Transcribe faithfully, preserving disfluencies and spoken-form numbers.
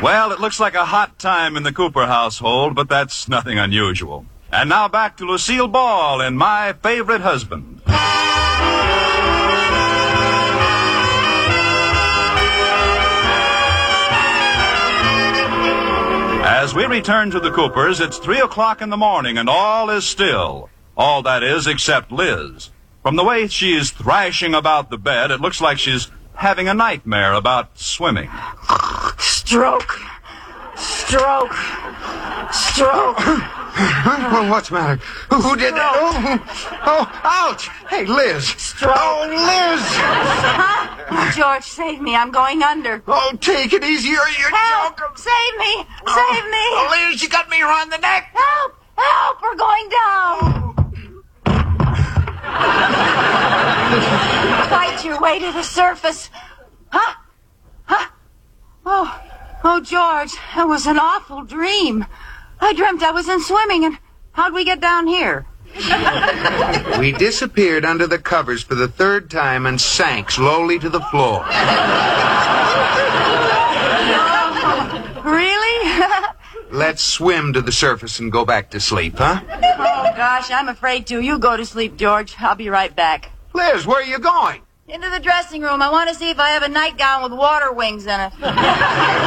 Well, it looks like a hot time in the Cooper household, but that's nothing unusual. And now back to Lucille Ball in My Favorite Husband. As we return to the Coopers, it's three o'clock in the morning and all is still. All that is except Liz. From the way she's thrashing about the bed, it looks like she's having a nightmare about swimming. Stroke. Stroke. Stroke. Well, what's the matter? Who, who did that? Oh, oh, ouch! Hey, Liz. Stroke. Oh, Liz! Huh? Oh, George, save me. I'm going under. Oh, take it easy or you're Help! joking. Save me! Save me! Oh, Liz, you got me around the neck. Help! Help! We're going down! Fight your way to the surface. Huh? Huh? Oh, oh, George, that was an awful dream. I dreamt I was in swimming, and how'd we get down here? We disappeared under the covers for the third time and sank slowly to the floor. Oh, really? Let's swim to the surface and go back to sleep, huh? Oh, gosh, I'm afraid to. You go to sleep, George. I'll be right back. Liz, where are you going? Into the dressing room. I want to see if I have a nightgown with water wings in it.